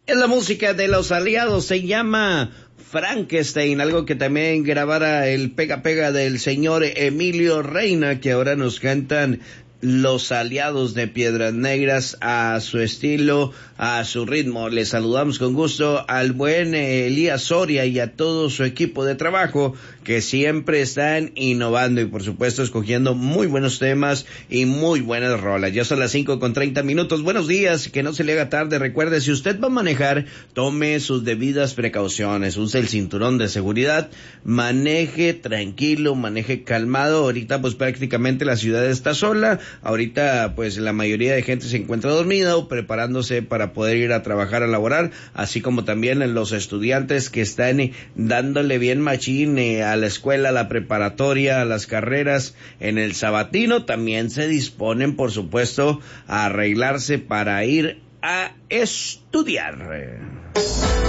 Es la música de Los Aliados, se llama Frankenstein, algo que también grabara el Pega Pega del señor Emilio Reina, que ahora nos cantan Los Aliados de Piedras Negras a su estilo, a su ritmo. Les saludamos con gusto al buen Elías Soria y a todo su equipo de trabajo que siempre están innovando y por supuesto escogiendo muy buenos temas y muy buenas rolas. Ya son las 5:30. Buenos días, que no se le haga tarde. Recuerde, si usted va a manejar, tome sus debidas precauciones, use el cinturón de seguridad, maneje tranquilo, maneje calmado. Ahorita pues prácticamente la ciudad está sola. Ahorita pues la mayoría de gente se encuentra dormida o preparándose para poder ir a trabajar, a laborar, así como también los estudiantes que están dándole bien machín a la escuela, a la preparatoria, a las carreras en el sabatino. También se disponen, por supuesto, a arreglarse para ir a estudiar.